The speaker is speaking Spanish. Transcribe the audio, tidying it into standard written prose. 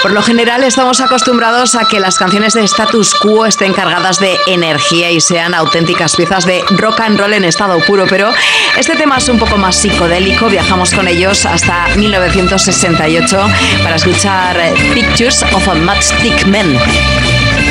Por lo general estamos acostumbrados a que las canciones de status quo estén cargadas de energía y sean auténticas piezas de rock and roll en estado puro, pero este tema es un poco más psicodélico. Viajamos con ellos hasta 1968 para escuchar Pictures of a Matchstick Men.